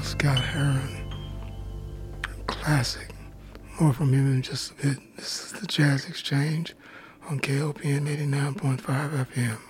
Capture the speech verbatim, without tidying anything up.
Scott Heron, classic. More from him in just a bit. This is the Jazz Exchange on K O P N eighty-nine point five F M.